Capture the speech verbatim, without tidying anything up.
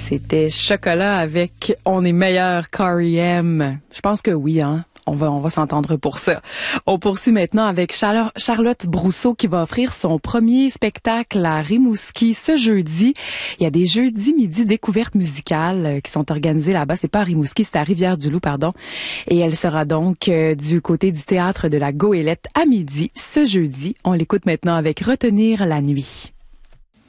C'était Chocolat avec On est meilleur qu'R E M. Je pense que oui, hein. On va, on va s'entendre pour ça. On poursuit maintenant avec Charlotte Brousseau qui va offrir son premier spectacle à Rimouski ce jeudi. Il y a des jeudis midi découvertes musicales qui sont organisées là-bas. C'est pas à Rimouski, c'est à Rivière-du-Loup, pardon. Et elle sera donc euh, du côté du théâtre de la Goélette à midi ce jeudi. On l'écoute maintenant avec Retenir la nuit.